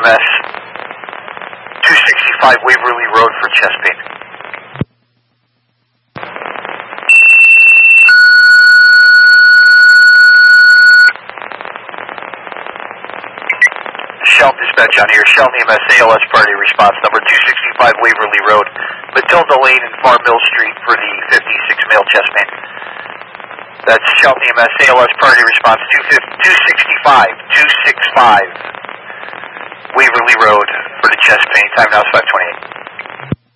EMS 265 Waverly Road for chest pain. Shelton dispatch on here. Shelton EMS ALS party response number 265 Waverly Road, Matilda Lane and Farm Mill Street for the 56 male chest pain. That's Shelton EMS ALS party response 265 Waverly Road for the chest pain. Time now is 5:28.